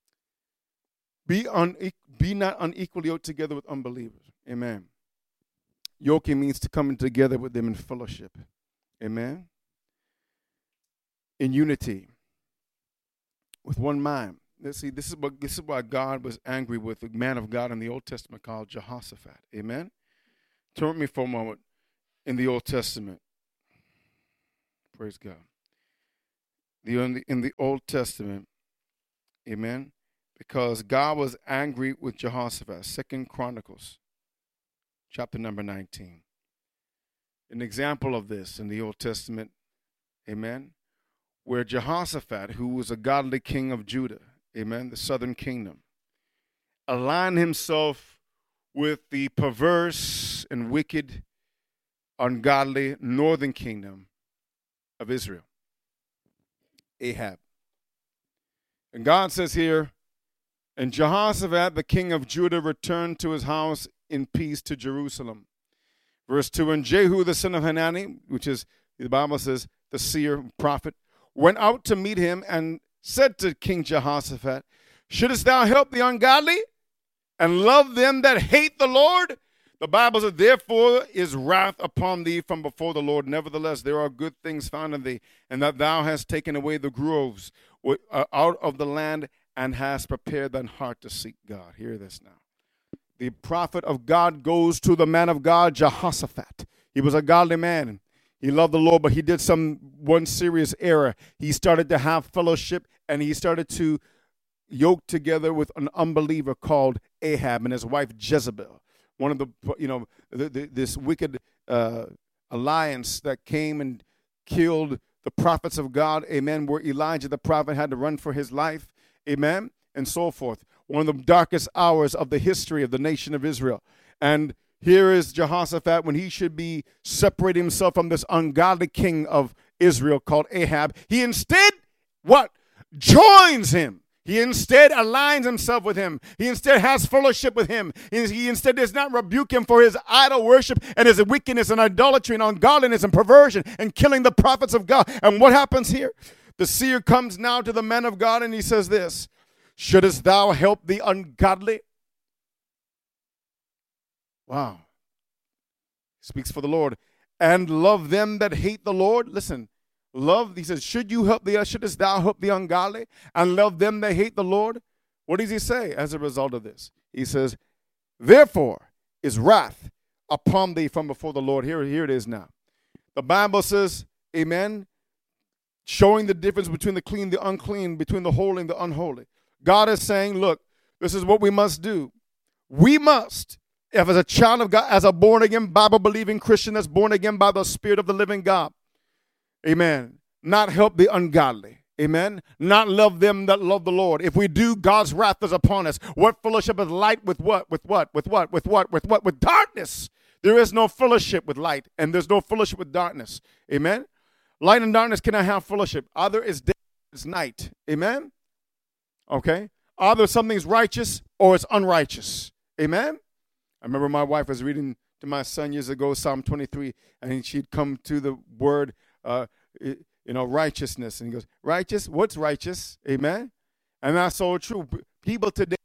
A: Be, un, be not unequally yoked together with unbelievers. Amen. Yoking means to come together with them in fellowship. Amen. In unity. With one mind. Let's see, this is what this is why God was angry with the man of God in the Old Testament called Jehoshaphat. Amen. Turn with me for a moment in the Old Testament. Praise God. The in the, in the Old Testament, amen. Because God was angry with Jehoshaphat. Second Chronicles, chapter number nineteen. An example of this in the Old Testament, amen, where Jehoshaphat, who was a godly king of Judah, amen, the southern kingdom, aligned himself with the perverse and wicked, ungodly northern kingdom of Israel, Ahab. And God says here, and Jehoshaphat, the king of Judah, returned to his house in peace to Jerusalem. Verse two, and Jehu, the son of Hanani, which is, the Bible says, the seer, prophet, went out to meet him and said to King Jehoshaphat, shouldest thou help the ungodly and love them that hate the Lord? The Bible says, therefore is wrath upon thee from before the Lord. Nevertheless, there are good things found in thee, and that thou hast taken away the groves out of the land and hast prepared thine heart to seek God. Hear this now. The prophet of God goes to the man of God, Jehoshaphat. He was a godly man. He loved the Lord, but he did some one serious error. He started to have fellowship, and he started to yoke together with an unbeliever called Ahab and his wife Jezebel. One of the, you know, the, the, this wicked uh, alliance that came and killed the prophets of God, amen, where Elijah the prophet had to run for his life, amen, and so forth. One of the darkest hours of the history of the nation of Israel. And here is Jehoshaphat when he should be separating himself from this ungodly king of Israel called Ahab. He instead, what? Joins him. He instead aligns himself with him. He instead has fellowship with him. He instead does not rebuke him for his idol worship and his wickedness and idolatry and ungodliness and perversion and killing the prophets of God. And what happens here? The seer comes now to the man of God and he says this, shouldest thou help the ungodly? Wow. Speaks for the Lord. And love them that hate the Lord. Listen. Love, he says, should you help the, shouldest thou help the ungodly and love them that hate the Lord? What does he say as a result of this? He says, therefore is wrath upon thee from before the Lord. Here, here it is now. The Bible says, amen, showing the difference between the clean, the unclean, between the holy and the unholy. God is saying, look, this is what we must do. We must, if as a child of God, as a born-again, Bible-believing Christian that's born again by the Spirit of the living God, amen, not help the ungodly. Amen. Not love them that love the Lord. If we do, God's wrath is upon us. What fellowship is light with what? With what? With what? With what? With what? With darkness. There is no fellowship with light, and there's no fellowship with darkness. Amen. Light and darkness cannot have fellowship. Either it's day or it's night. Amen. Okay. Either something's righteous or it's unrighteous. Amen. I remember my wife was reading to my son years ago, Psalm twenty-three, and she'd come to the word, uh, you know, righteousness. And he goes, righteous? What's righteous? Amen. And that's so true. People today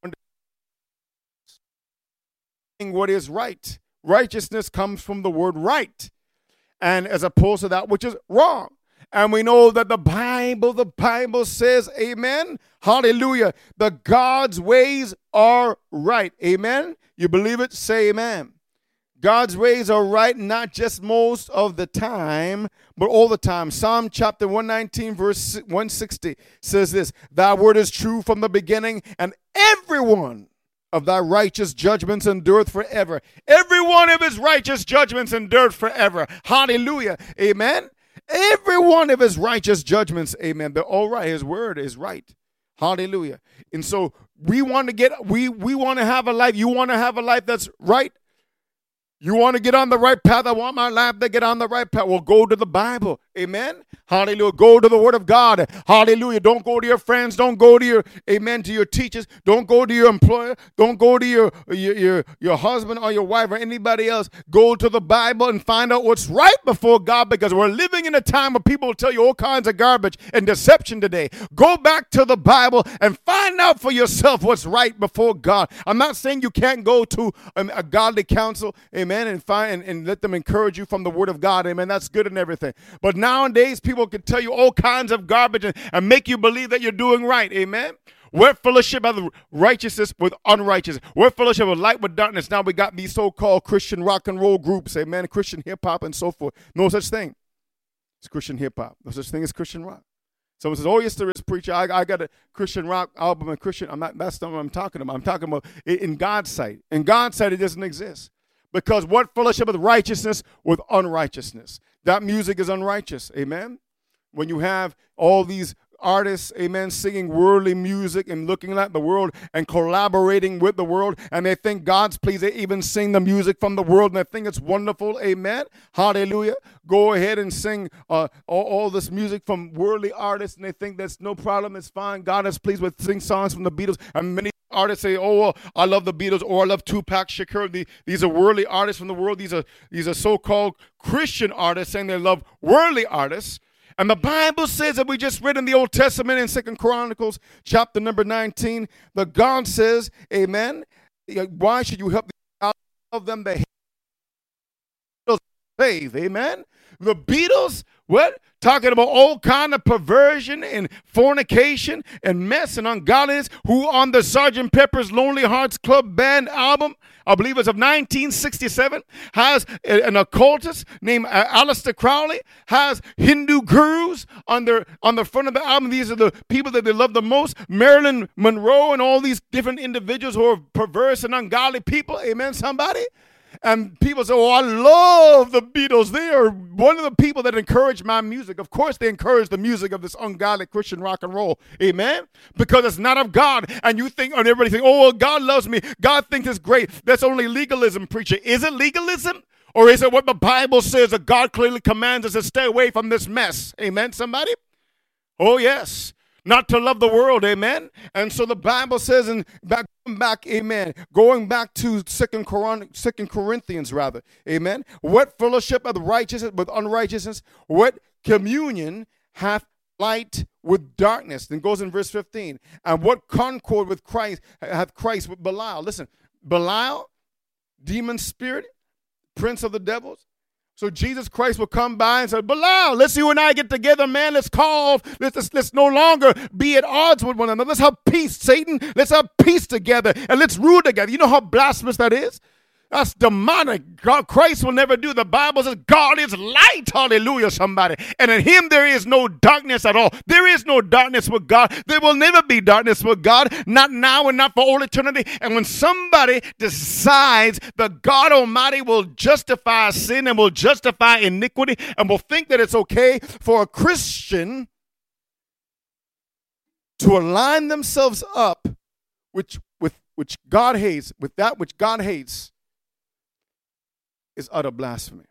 A: what is right. Righteousness comes from the word right, and as opposed to that which is wrong. And we know that the Bible, the Bible says, amen, hallelujah, the God's ways are right. Amen. You believe it? Say amen. God's ways are right, not just most of the time, but all the time. Psalm chapter one nineteen, verse one sixty says this, thy word is true from the beginning, and everyone of thy righteous judgments endureth forever. Every one of his righteous judgments endured forever. Hallelujah. Amen. Every one of his righteous judgments, amen. They're all right. His word is right. Hallelujah. And so we want to get, we, we want to have a life. You want to have a life that's right? You want to get on the right path? I want my life to get on the right path. Well, go to the Bible. Amen. Hallelujah. Go to the Word of God. Hallelujah. Don't go to your friends. Don't go to your, amen, to your teachers. Don't go to your employer. Don't go to your, your, your, your husband or your wife or anybody else. Go to the Bible and find out what's right before God, because we're living in a time where people will tell you all kinds of garbage and deception today. Go back to the Bible and find out for yourself what's right before God. I'm not saying you can't go to a, a godly counsel, amen, and find and, and let them encourage you from the Word of God, amen. That's good and everything. But nowadays, people can tell you all kinds of garbage and, and make you believe that you're doing right, amen. We're fellowship of righteousness with unrighteousness. We're fellowship of light with darkness. Now we got these so-called Christian rock and roll groups, amen, Christian hip-hop and so forth. No such thing. It's Christian hip-hop. No such thing as Christian rock. Someone says, oh, yes, there is, preacher. I, I got a Christian rock album and Christian. I'm not, that's not what I'm talking about. I'm talking about in God's sight. In God's sight, it doesn't exist. Because what fellowship of righteousness with unrighteousness? That music is unrighteous, amen? When you have all these artists, amen, singing worldly music and looking at the world and collaborating with the world, and they think God's pleased. They even sing the music from the world, and they think it's wonderful, amen, hallelujah. Go ahead and sing uh, all, all this music from worldly artists, and they think that's no problem, it's fine. God is pleased with sing songs from the Beatles, and many artists say, oh, well, I love the Beatles, or I love Tupac Shakur. The, these are worldly artists from the world. These are, these are so-called Christian artists saying they love worldly artists. And the Bible says that we just read in the Old Testament in Second Chronicles chapter number nineteen, that God says, amen, why should you help of them that save, amen? The Beatles, what? Talking about all kind of perversion and fornication and mess and ungodliness, who on the Sergeant Pepper's Lonely Hearts Club Band album, I believe it's of nineteen sixty-seven, has an occultist named Aleister Crowley, has Hindu gurus on, their, on the front of the album. These are the people that they love the most, Marilyn Monroe and all these different individuals who are perverse and ungodly people, amen, somebody? And people say, oh, I love the Beatles. They are one of the people that encourage my music. Of course, they encourage the music of this ungodly Christian rock and roll. Amen? Because it's not of God. And you think, and everybody think, oh, well, God loves me. God thinks it's great. That's only legalism, preacher. Is it legalism? Or is it what the Bible says that God clearly commands us to stay away from this mess? Amen, somebody? Oh, yes. Not to love the world, amen? And so the Bible says, and back, back, amen, going back to Second Corinthians, rather, amen? What fellowship of the righteousness with unrighteousness? What communion hath light with darkness? Then goes in verse fifteen. And what concord with Christ hath Christ with Belial? Listen, Belial, demon spirit, prince of the devils. So Jesus Christ will come by and say, Belial, let's you and I get together, man. Let's call. Let's, let's, let's no longer be at odds with one another. Let's have peace, Satan. Let's have peace together, and let's rule together. You know how blasphemous that is? That's demonic. God, Christ will never do. The Bible says God is light. Hallelujah, somebody. And in him there is no darkness at all. There is no darkness with God. There will never be darkness with God. Not now and not for all eternity. And when somebody decides that God Almighty will justify sin and will justify iniquity and will think that it's okay for a Christian to align themselves up with, with which God hates, with that which God hates, is utter blasphemy.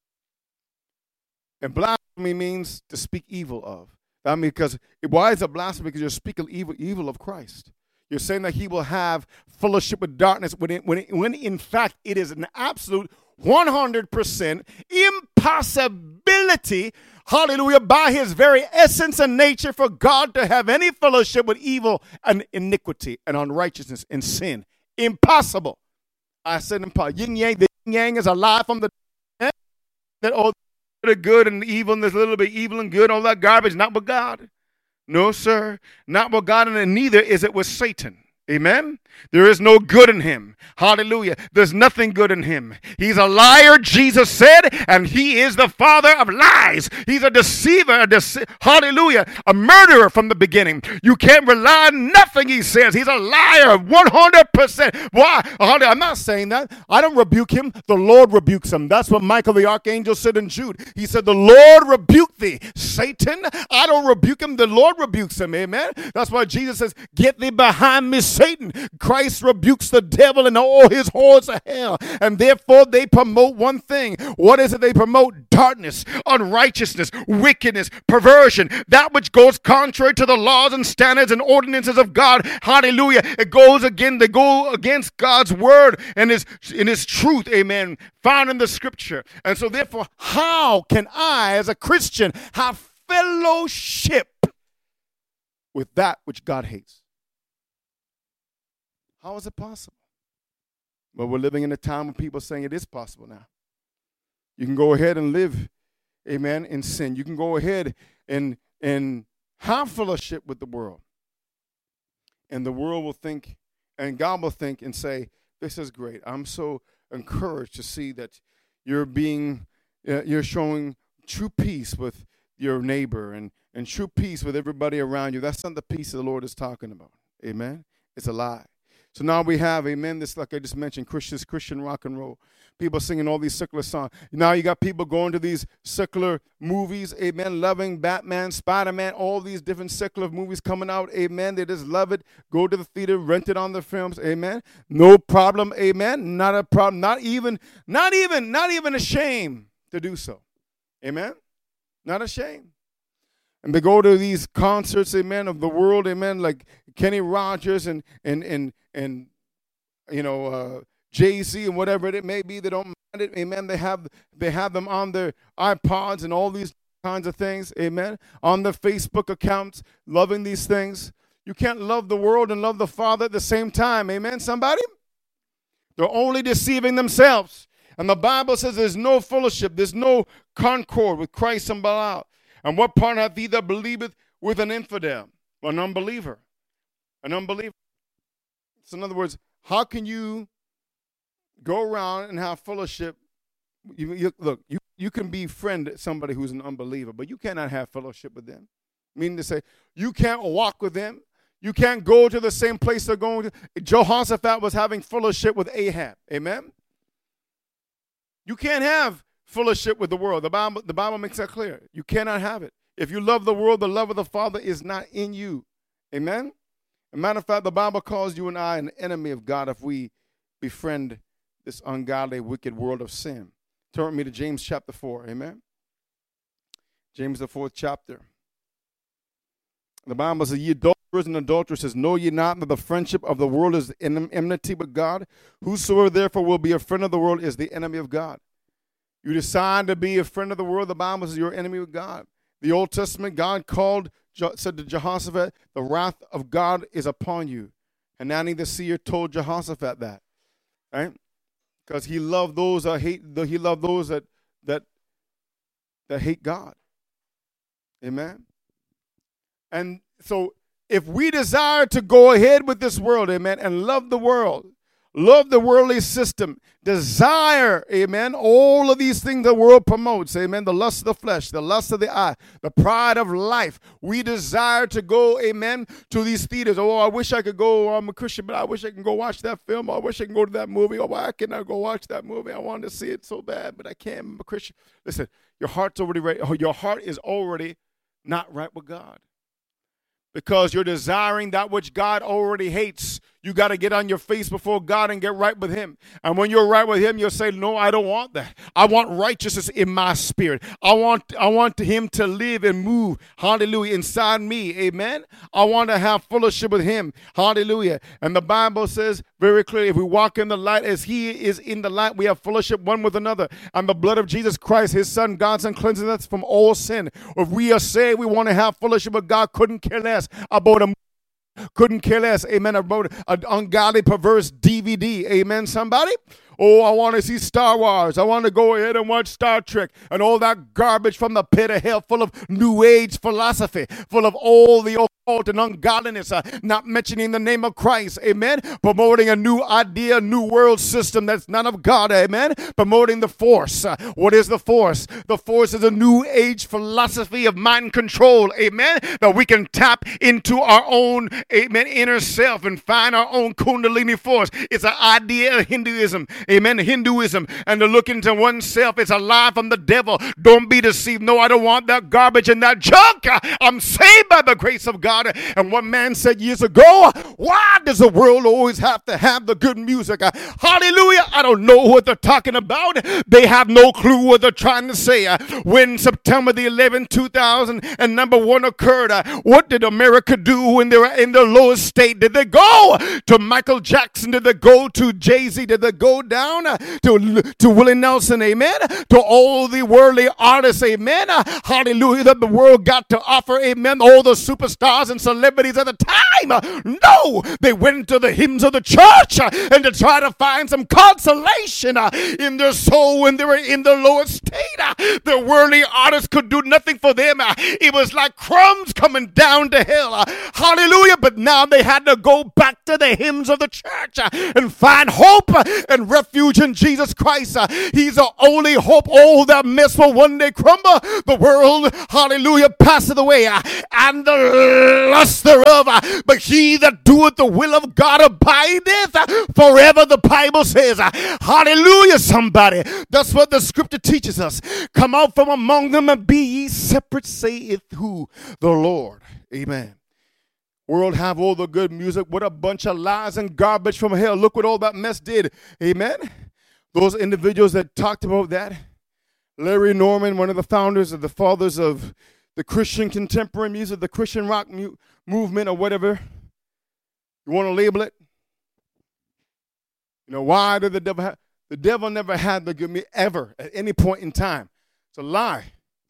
A: And blasphemy means to speak evil of. I mean, because why is it blasphemy? Because you're speaking evil, evil of Christ. You're saying that he will have fellowship with darkness when, it, when, it, when in fact it is an absolute one hundred percent impossibility, hallelujah, by his very essence and nature for God to have any fellowship with evil and iniquity and unrighteousness and sin. Impossible. I said impossible. Yin yang, the yin yang is a lie from the that all the good and evil and there's a little bit evil and good, all that garbage, not with God. No, sir, not with God, and neither is it with Satan. Amen. There is no good in him. Hallelujah. There's nothing good in him. He's a liar, Jesus said, and he is the father of lies. He's a deceiver, a dece- hallelujah, a murderer from the beginning. You can't rely on nothing he says. He's a liar, one hundred percent. Why? I'm not saying that. I don't rebuke him. The Lord rebukes him. That's what Michael the archangel said in Jude. He said, the Lord rebuke thee, Satan. I don't rebuke him. The Lord rebukes him. Amen. That's why Jesus says, get thee behind me, Satan. Christ rebukes the devil and all his hordes of hell. And therefore they promote one thing. What is it they promote? Darkness, unrighteousness, wickedness, perversion, that which goes contrary to the laws and standards and ordinances of God. Hallelujah. It goes again, they go against God's word and his, in his truth, amen, found in the scripture. And so therefore, how can I as a Christian have fellowship with that which God hates? How is it possible? Well, we're living in a time when people are saying it is possible now. You can go ahead and live, amen, in sin. You can go ahead and, and have fellowship with the world. And the world will think, and God will think and say, this is great. I'm so encouraged to see that you're being, uh, you're showing true peace with your neighbor and, and true peace with everybody around you. That's not the peace the Lord is talking about. Amen? It's a lie. So now we have, amen, this, like I just mentioned, Christians, Christian rock and roll. People singing all these secular songs. Now you got people going to these secular movies, amen, loving Batman, Spider-Man, all these different secular movies coming out, amen. They just love it. Go to the theater, rent it on the films, amen. No problem, amen. Not a problem. Not even, not even, not even a shame to do so. Amen. Not a shame. And they go to these concerts, amen, of the world, amen, like Kenny Rogers and and and and you know uh, Jay-Z and whatever it may be. They don't mind it, amen. They have they have them on their iPods and all these kinds of things, amen, on their Facebook accounts, loving these things. You can't love the world and love the Father at the same time, amen, somebody? They're only deceiving themselves. And the Bible says there's no fellowship, there's no concord with Christ and Belial. And what part hath he that believeth with an infidel, an unbeliever? An unbeliever. So in other words, how can you go around and have fellowship? You, you, look, you, you can befriend somebody who's an unbeliever, but you cannot have fellowship with them. Meaning to say, you can't walk with them. You can't go to the same place they're going to. Jehoshaphat was having fellowship with Ahab. Amen? You can't have fellowship with the world. The Bible, the Bible makes that clear. You cannot have it. If you love the world, the love of the Father is not in you. Amen? As a matter of fact, the Bible calls you and I an enemy of God if we befriend this ungodly, wicked world of sin. Turn with me to James chapter four. Amen? James the fourth chapter. The Bible says, ye adulterers and adulteresses, know ye not that the friendship of the world is enmity with God? Whosoever therefore will be a friend of the world is the enemy of God. You decide to be a friend of the world, the Bible says you're an enemy with God. The Old Testament, God called, said to Jehoshaphat, the wrath of God is upon you. And now the seer told Jehoshaphat that, right? Because he loved those that hate, he loved those that that that hate God. Amen. And so if we desire to go ahead with this world, amen, and love the world, love the worldly system, desire, amen, all of these things the world promotes, amen, the lust of the flesh, the lust of the eye, the pride of life. We desire to go, amen, to these theaters. Oh, I wish I could go, I'm a Christian, but I wish I can go watch that film. I wish I can go to that movie. Oh, why can't I go watch that movie? I wanted to see it so bad, but I can't. I'm a Christian. Listen, your heart's already right. Your heart is already not right with God. Because you're desiring that which God already hates. You got to get on your face before God and get right with him. And when you're right with him, you'll say, no, I don't want that. I want righteousness in my spirit. I want, I want him to live and move, hallelujah, inside me, amen? I want to have fellowship with him, hallelujah. And the Bible says very clearly, if we walk in the light as he is in the light, we have fellowship one with another. And the blood of Jesus Christ, his son, God's son, cleanses us from all sin. If we are saved, we want to have fellowship with God, couldn't care less about a couldn't care less, amen, about an ungodly, perverse D V D, amen, somebody? Oh, I want to see Star Wars. I want to go ahead and watch Star Trek and all that garbage from the pit of hell full of New Age philosophy, full of all the occult and ungodliness, uh, not mentioning the name of Christ, amen, promoting a new idea, new world system that's none of God, amen, promoting the force. Uh, what is the force? The force is a new age philosophy of mind control, amen, that we can tap into our own, amen, inner self and find our own kundalini force. It's an idea of Hinduism. Amen. Hinduism, and to look into oneself, it's a lie from the devil. Don't be deceived. No, I don't want that garbage and that junk. I'm saved by the grace of God. God. And one man said years ago, why does the world always have to have the good music? Hallelujah. I don't know what they're talking about. They have no clue what they're trying to say. When September the eleventh, two thousand and number one occurred, what did America do when they were in their lowest state? Did they go to Michael Jackson? Did they go to Jay-Z? Did they go down to, to Willie Nelson? Amen. To all the worldly artists. Amen. Hallelujah. That the world got to offer. Amen. All the superstars and celebrities at the time. No. They went to the hymns of the church and to try to find some consolation in their soul when they were in the lowest state. The worldly artists could do nothing for them. It was like crumbs coming down to hell. Hallelujah. But now they had to go back to the hymns of the church and find hope and refuge in Jesus Christ. He's the only hope. All that mess will one day crumble. The world, hallelujah, passeth away, and the lust thereof. But he that doeth the will of God abideth forever, the Bible says. Hallelujah, somebody. That's what the scripture teaches us. Come out from among them and be ye separate, saith who? The Lord. Amen. World have all the good music. What a bunch of lies and garbage from hell. Look what all that mess did. Amen. Those individuals that talked about that. Larry Norman, one of the founders of the fathers of the Christian contemporary music, the Christian rock mu- movement or whatever. You want to label it? You know, why did the devil have? The devil never had the good music ever at any point in time. It's a lie.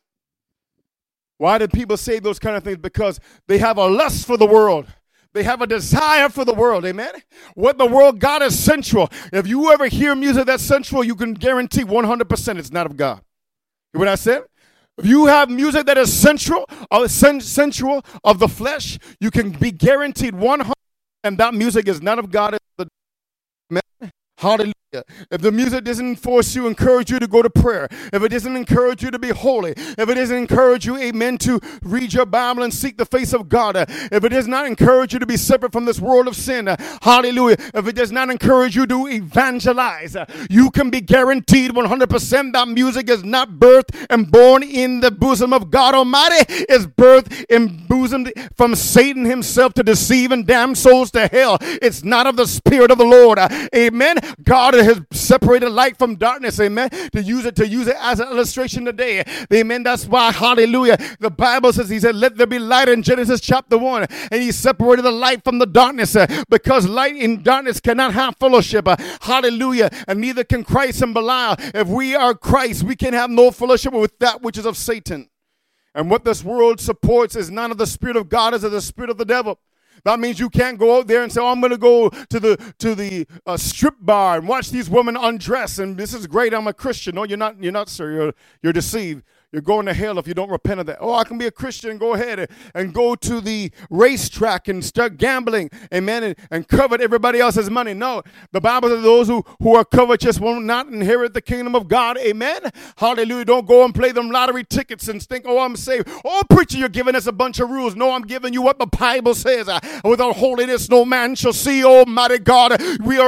A: Why did people say those kind of things? Because they have a lust for the world. They have a desire for the world. Amen. What the world got is sensual. If you ever hear music that's sensual, you can guarantee one hundred percent it's not of God. You know what I said? If you have music that is sensual, or sen- sensual of the flesh, you can be guaranteed one hundred percent and that music is not of God. Amen. Hallelujah. If the music doesn't force you, encourage you to go to prayer, if it doesn't encourage you to be holy, if it doesn't encourage you, amen, to read your Bible and seek the face of God, if it does not encourage you to be separate from this world of sin, hallelujah, if it does not encourage you to evangelize, you can be guaranteed one hundred percent that music is not birthed and born in the bosom of God Almighty. It's birthed and bosomed from Satan himself to deceive and damn souls to hell. It's not of the Spirit of the Lord. Amen. God has separated light from darkness, amen, to use it to use it as an illustration today, amen. That's why, hallelujah, the Bible says, he said, let there be light in Genesis chapter one, and he separated the light from the darkness, uh, because light and darkness cannot have fellowship, uh, hallelujah, and neither can Christ and Belial. If we are Christ, we can have no fellowship with that which is of Satan. And what this world supports is none of the Spirit of God, is of the spirit of the devil. That means you can't go out there and say, oh, I'm going to go to the to the uh, strip bar and watch these women undress, and this is great, I'm a Christian. No, you're not, you're not, sir. You're, you're deceived. You're going to hell if you don't repent of that. Oh, I can be a Christian and go ahead and, and go to the racetrack and start gambling, amen, and, and covet everybody else's money. No, the Bible says those who, who are covetous will not inherit the kingdom of God, amen. Hallelujah. Don't go and play them lottery tickets and think, oh, I'm saved. Oh, preacher, you're giving us a bunch of rules. No, I'm giving you what the Bible says. Uh, without holiness, no man shall see Almighty God. We are